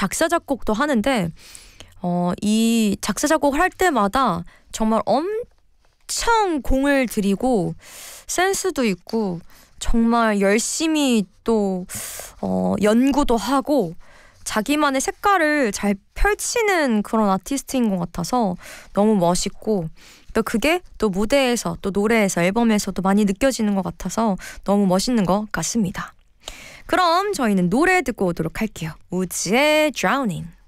작사 작곡도 하는데 이 작사 작곡을 할 때마다 정말 엄청 공을 들이고 센스도 있고 정말 열심히 또 연구도 하고 자기만의 색깔을 잘 펼치는 그런 아티스트인 것 같아서 너무 멋있고 또 그게 또 무대에서 또 노래에서 앨범에서도 많이 느껴지는 것 같아서 너무 멋있는 것 같습니다. 그럼 저희는 노래 듣고 오도록 할게요. 우즈의 Drowning.